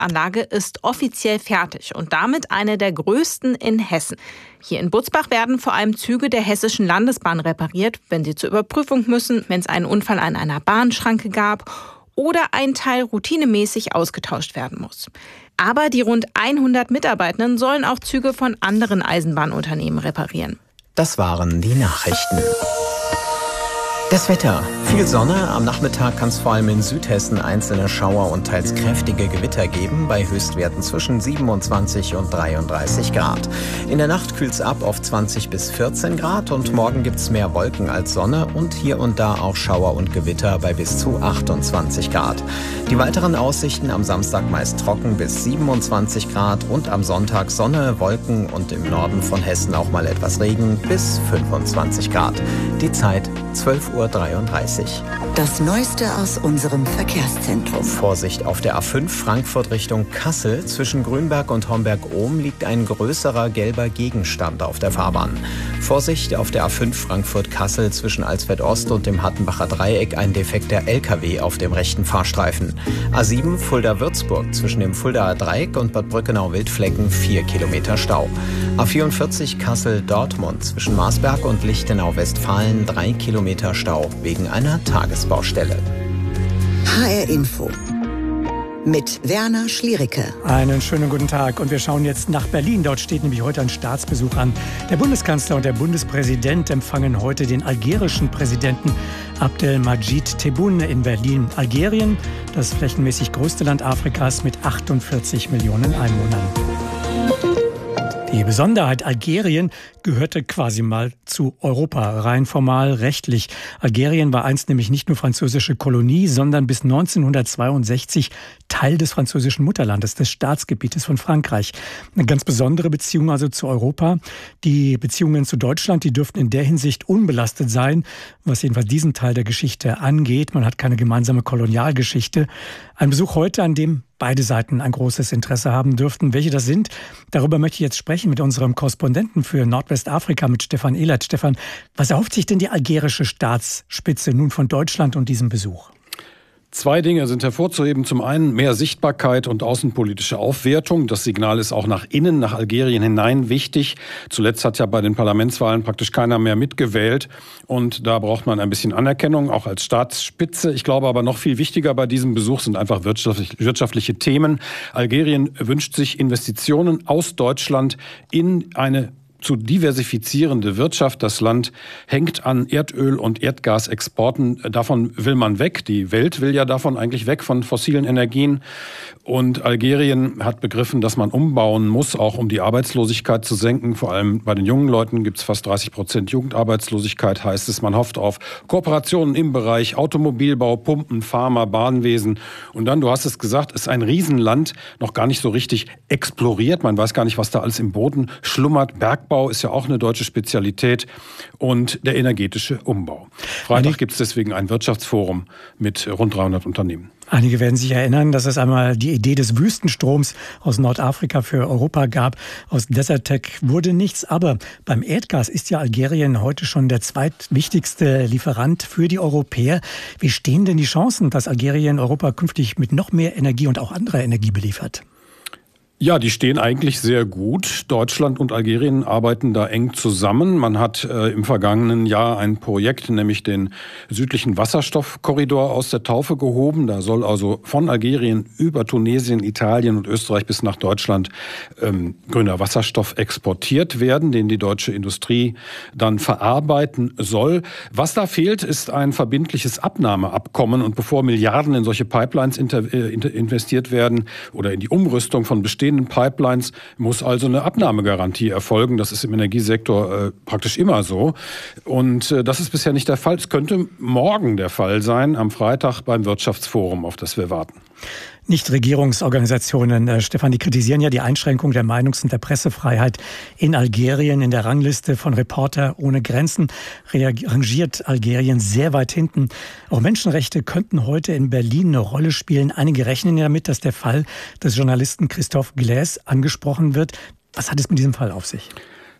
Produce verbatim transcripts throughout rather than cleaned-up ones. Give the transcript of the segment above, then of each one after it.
Anlage ist offiziell fertig und damit eine der größten in Hessen. Hier in Butzbach werden vor allem Züge der Hessischen Landesbahn repariert, wenn sie zur Überprüfung müssen, wenn es einen Unfall an einer Bahnschranke gab oder ein Teil routinemäßig ausgetauscht werden muss. Aber die rund hundert Mitarbeitenden sollen auch Züge von anderen Eisenbahnunternehmen reparieren. Das waren die Nachrichten. Das Wetter. Viel Sonne. Am Nachmittag kann es vor allem in Südhessen einzelne Schauer und teils kräftige Gewitter geben, bei Höchstwerten zwischen siebenundzwanzig und dreiunddreißig Grad. In der Nacht kühlt es ab auf zwanzig bis vierzehn Grad und morgen gibt es mehr Wolken als Sonne und hier und da auch Schauer und Gewitter bei bis zu achtundzwanzig Grad. Die weiteren Aussichten am Samstag meist trocken bis siebenundzwanzig Grad und am Sonntag Sonne, Wolken und im Norden von Hessen auch mal etwas Regen bis fünfundzwanzig Grad. Die Zeit zwölf Uhr dreiunddreißig. Das Neueste aus unserem Verkehrszentrum. Vorsicht auf der A fünf Frankfurt Richtung Kassel. Zwischen Grünberg und Homberg-Ohm liegt ein größerer gelber Gegenstand auf der Fahrbahn. Vorsicht auf der A fünf Frankfurt-Kassel zwischen Alsfeld-Ost und dem Hattenbacher Dreieck ein defekter L K W auf dem rechten Fahrstreifen. A sieben Fulda-Würzburg zwischen dem Fuldaer Dreieck und Bad Brückenau-Wildflecken vier Kilometer Stau. A vierundvierzig Kassel-Dortmund zwischen Marsberg und Lichtenau-Westfalen drei Kilometer Stau wegen einer Tagesbaustelle. H R Info mit Werner Schliericke. Einen schönen guten Tag und wir schauen jetzt nach Berlin. Dort steht nämlich heute ein Staatsbesuch an. Der Bundeskanzler und der Bundespräsident empfangen heute den algerischen Präsidenten Abdelmadjid Tebboune in Berlin. Algerien, das flächenmäßig größte Land Afrikas mit achtundvierzig Millionen Einwohnern. Die Besonderheit: Algerien gehörte quasi mal zu Europa, rein formal rechtlich. Algerien war einst nämlich nicht nur französische Kolonie, sondern bis neunzehnhundertzweiundsechzig Teil des französischen Mutterlandes, des Staatsgebietes von Frankreich. Eine ganz besondere Beziehung also zu Europa. Die Beziehungen zu Deutschland, die dürften in der Hinsicht unbelastet sein, was jedenfalls diesen Teil der Geschichte angeht. Man hat keine gemeinsame Kolonialgeschichte. Ein Besuch heute, an dem beide Seiten ein großes Interesse haben dürften. Welche das sind, darüber möchte ich jetzt sprechen mit unserem Korrespondenten für Nordwestafrika, mit Stefan Ehlert. Stefan, was erhofft sich denn die algerische Staatsspitze nun von Deutschland und diesem Besuch? Zwei Dinge sind hervorzuheben. Zum einen mehr Sichtbarkeit und außenpolitische Aufwertung. Das Signal ist auch nach innen, nach Algerien hinein wichtig. Zuletzt hat ja bei den Parlamentswahlen praktisch keiner mehr mitgewählt. Und da braucht man ein bisschen Anerkennung, auch als Staatsspitze. Ich glaube aber noch viel wichtiger bei diesem Besuch sind einfach wirtschaftlich, wirtschaftliche Themen. Algerien wünscht sich Investitionen aus Deutschland in eine zu diversifizierende Wirtschaft. Das Land hängt an Erdöl- und Erdgasexporten. Davon will man weg. Die Welt will ja davon eigentlich weg, von fossilen Energien. Und Algerien hat begriffen, dass man umbauen muss, auch um die Arbeitslosigkeit zu senken. Vor allem bei den jungen Leuten gibt es fast dreißig Prozent Jugendarbeitslosigkeit, heißt es. Man hofft auf Kooperationen im Bereich Automobilbau, Pumpen, Pharma, Bahnwesen. Und dann, du hast es gesagt, ist ein Riesenland, noch gar nicht so richtig exploriert. Man weiß gar nicht, was da alles im Boden schlummert. Bergbau ist ja auch eine deutsche Spezialität und der energetische Umbau. Freitag gibt es deswegen ein Wirtschaftsforum mit rund dreihundert Unternehmen. Einige werden sich erinnern, dass es einmal die Idee des Wüstenstroms aus Nordafrika für Europa gab. Aus Desertec wurde nichts, aber beim Erdgas ist ja Algerien heute schon der zweitwichtigste Lieferant für die Europäer. Wie stehen denn die Chancen, dass Algerien Europa künftig mit noch mehr Energie und auch anderer Energie beliefert? Ja, die stehen eigentlich sehr gut. Deutschland und Algerien arbeiten da eng zusammen. Man hat äh, im vergangenen Jahr ein Projekt, nämlich den südlichen Wasserstoffkorridor aus der Taufe gehoben. Da soll also von Algerien über Tunesien, Italien und Österreich bis nach Deutschland ähm, grüner Wasserstoff exportiert werden, den die deutsche Industrie dann verarbeiten soll. Was da fehlt, ist ein verbindliches Abnahmeabkommen. Und bevor Milliarden in solche Pipelines inter, äh, investiert werden oder in die Umrüstung von bestehenden Pipelines, muss also eine Abnahmegarantie erfolgen. Das ist im Energiesektor äh, praktisch immer so. Und äh, das ist bisher nicht der Fall. Es könnte morgen der Fall sein, am Freitag beim Wirtschaftsforum, auf das wir warten. Nichtregierungsorganisationen, äh, Stefan, die kritisieren ja die Einschränkung der Meinungs- und der Pressefreiheit in Algerien. In der Rangliste von Reporter ohne Grenzen rangiert Algerien sehr weit hinten. Auch Menschenrechte könnten heute in Berlin eine Rolle spielen. Einige rechnen ja damit, dass der Fall des Journalisten Christophe Glaise angesprochen wird. Was hat es mit diesem Fall auf sich?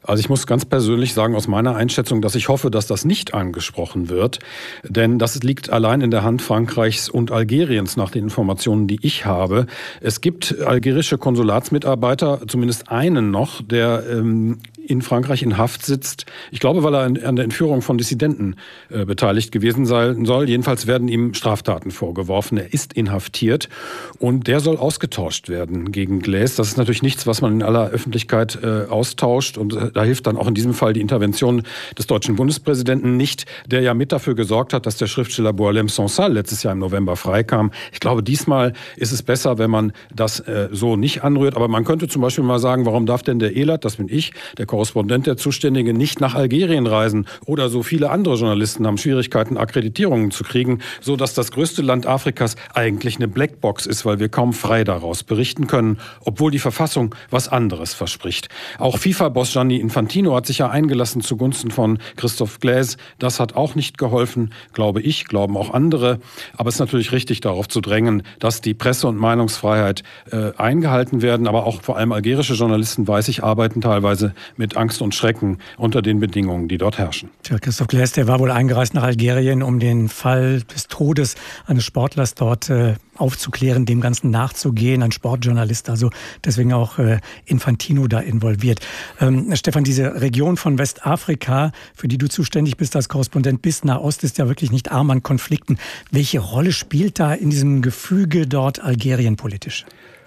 Also ich muss ganz persönlich sagen, aus meiner Einschätzung, dass ich hoffe, dass das nicht angesprochen wird. Denn das liegt allein in der Hand Frankreichs und Algeriens nach den Informationen, die ich habe. Es gibt algerische Konsulatsmitarbeiter, zumindest einen noch, der ähm, in Frankreich in Haft sitzt. Ich glaube, weil er an der Entführung von Dissidenten äh, beteiligt gewesen sein soll. Jedenfalls werden ihm Straftaten vorgeworfen. Er ist inhaftiert und der soll ausgetauscht werden gegen Gleis. Das ist natürlich nichts, was man in aller Öffentlichkeit äh, austauscht. Und äh, da hilft dann auch in diesem Fall die Intervention des deutschen Bundespräsidenten nicht, der ja mit dafür gesorgt hat, dass der Schriftsteller Boualem Sansal letztes Jahr im November freikam. Ich glaube, diesmal ist es besser, wenn man das äh, so nicht anrührt. Aber man könnte zum Beispiel mal sagen, warum darf denn der Elat, das bin ich, der Korrespondent, der Zuständige, nicht nach Algerien reisen? Oder so viele andere Journalisten haben Schwierigkeiten, Akkreditierungen zu kriegen, so dass das größte Land Afrikas eigentlich eine Blackbox ist, weil wir kaum frei daraus berichten können, obwohl die Verfassung was anderes verspricht. Auch FIFA-Boss Gianni Infantino hat sich ja eingelassen zugunsten von Christophe Gleis. Das hat auch nicht geholfen, glaube ich, glauben auch andere. Aber es ist natürlich richtig, darauf zu drängen, dass die Presse- und Meinungsfreiheit äh, eingehalten werden. Aber auch vor allem algerische Journalisten, weiß ich, arbeiten teilweise mit Angst und Schrecken unter den Bedingungen, die dort herrschen. Tja, Christophe Gleis, der war wohl eingereist nach Algerien, um den Fall des Todes eines Sportlers dort äh, aufzuklären, dem Ganzen nachzugehen, ein Sportjournalist, also deswegen auch äh, Infantino da involviert. Ähm, Stefan, diese Region von Westafrika, für die du zuständig bist als Korrespondent bis Nahost, ist ja wirklich nicht arm an Konflikten. Welche Rolle spielt da in diesem Gefüge dort Algerien politisch?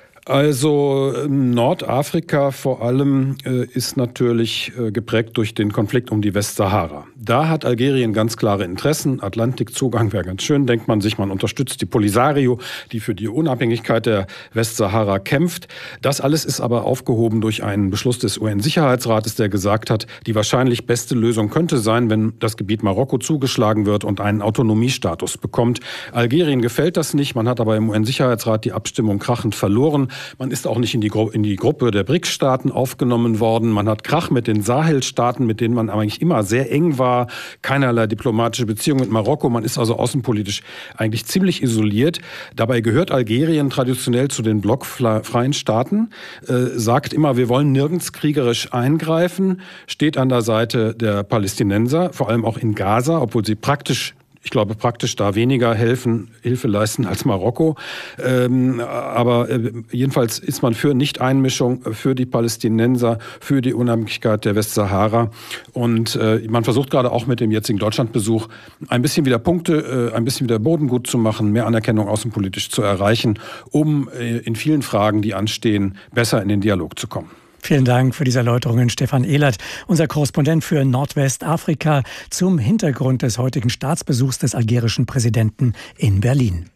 Also Nordafrika vor allem äh, ist natürlich äh, geprägt durch den Konflikt um die Westsahara. Da hat Algerien ganz klare Interessen. Atlantikzugang wäre ganz schön, denkt man sich. Man unterstützt die Polisario, die für die Unabhängigkeit der Westsahara kämpft. Das alles ist aber aufgehoben durch einen Beschluss des U N-Sicherheitsrates, der gesagt hat, die wahrscheinlich beste Lösung könnte sein, wenn das Gebiet Marokko zugeschlagen wird und einen Autonomiestatus bekommt. Algerien gefällt das nicht. Man hat aber im U N-Sicherheitsrat die Abstimmung krachend verloren. Man ist auch nicht in die, Gru- in die Gruppe der B R I C-Staaten aufgenommen worden. Man hat Krach mit den Sahel-Staaten, mit denen man eigentlich immer sehr eng war. Keinerlei diplomatische Beziehung mit Marokko. Man ist also außenpolitisch eigentlich ziemlich isoliert. Dabei gehört Algerien traditionell zu den blockfreien Staaten, äh, sagt immer, wir wollen nirgends kriegerisch eingreifen, steht an der Seite der Palästinenser, vor allem auch in Gaza, obwohl sie praktisch Ich glaube, praktisch da weniger helfen, Hilfe leisten als Marokko. Ähm, aber äh, jedenfalls ist man für Nichteinmischung, für die Palästinenser, für die Unabhängigkeit der Westsahara. Und äh, man versucht gerade auch mit dem jetzigen Deutschlandbesuch ein bisschen wieder Punkte, äh, ein bisschen wieder Boden gut zu machen, mehr Anerkennung außenpolitisch zu erreichen, um äh, in vielen Fragen, die anstehen, besser in den Dialog zu kommen. Vielen Dank für diese Erläuterungen, Stefan Ehlert, unser Korrespondent für Nordwestafrika, zum Hintergrund des heutigen Staatsbesuchs des algerischen Präsidenten in Berlin.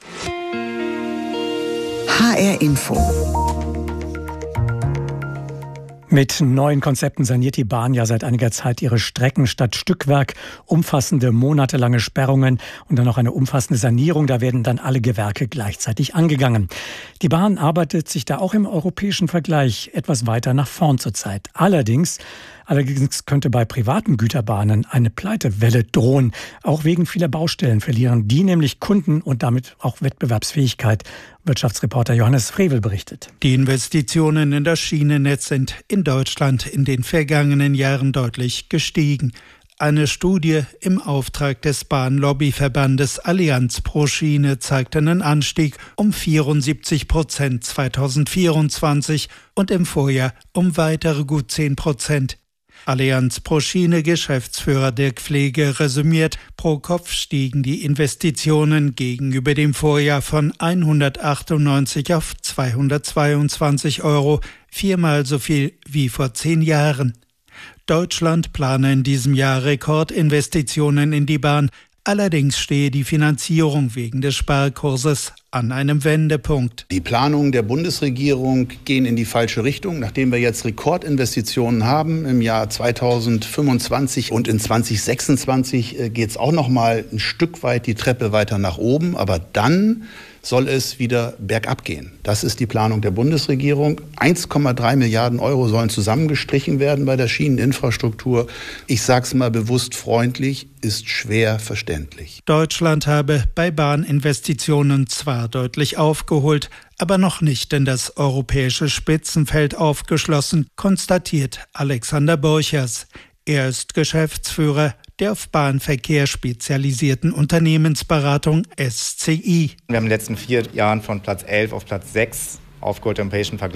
H R Info. Mit neuen Konzepten saniert die Bahn ja seit einiger Zeit ihre Strecken statt Stückwerk. Umfassende monatelange Sperrungen und dann noch eine umfassende Sanierung. Da werden dann alle Gewerke gleichzeitig angegangen. Die Bahn arbeitet sich da auch im europäischen Vergleich etwas weiter nach vorn zurzeit. Allerdings Allerdings könnte bei privaten Güterbahnen eine Pleitewelle drohen. Auch wegen vieler Baustellen verlieren die nämlich Kunden und damit auch Wettbewerbsfähigkeit. Wirtschaftsreporter Johannes Frevel berichtet. Die Investitionen in das Schienennetz sind in Deutschland in den vergangenen Jahren deutlich gestiegen. Eine Studie im Auftrag des Bahnlobbyverbandes Allianz pro Schiene zeigt einen Anstieg um vierundsiebzig Prozent zweitausendvierundzwanzig und im Vorjahr um weitere gut zehn Prozent. Allianz pro Schiene Geschäftsführer Dirk Pflege resümiert, pro Kopf stiegen die Investitionen gegenüber dem Vorjahr von hundertachtundneunzig auf zweihundertzweiundzwanzig Euro, viermal so viel wie vor zehn Jahren. Deutschland plane in diesem Jahr Rekordinvestitionen in die Bahn. Allerdings stehe die Finanzierung wegen des Sparkurses an einem Wendepunkt. Die Planungen der Bundesregierung gehen in die falsche Richtung. Nachdem wir jetzt Rekordinvestitionen haben im Jahr zweitausendfünfundzwanzig und in zweitausendsechsundzwanzig geht es auch noch mal ein Stück weit die Treppe weiter nach oben. Aber dann soll es wieder bergab gehen. Das ist die Planung der Bundesregierung. eins Komma drei Milliarden Euro sollen zusammengestrichen werden bei der Schieneninfrastruktur. Ich sage es mal bewusst freundlich, ist schwer verständlich. Deutschland habe bei Bahninvestitionen zwar deutlich aufgeholt, aber noch nicht in das europäische Spitzenfeld aufgeschlossen, konstatiert Alexander Borchers. Er ist Geschäftsführer der auf Bahnverkehr spezialisierten Unternehmensberatung S C I. Wir haben in den letzten vier Jahren von Platz elf auf Platz sechs aufgeholt im europäischen Vergleich.